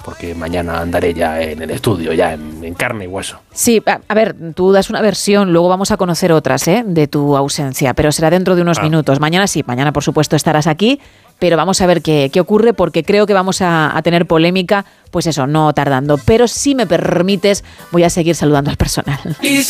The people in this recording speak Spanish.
porque mañana andaré ya en el estudio, ya en carne y hueso. Sí, a ver, tú das una versión, luego vamos a conocer otras de tu ausencia, pero será dentro de unos minutos. Mañana sí, mañana por supuesto estarás aquí, pero vamos a ver qué ocurre, porque creo que vamos a tener polémica, pues eso, no tardando. Pero si me permites, voy a seguir saludando al personal.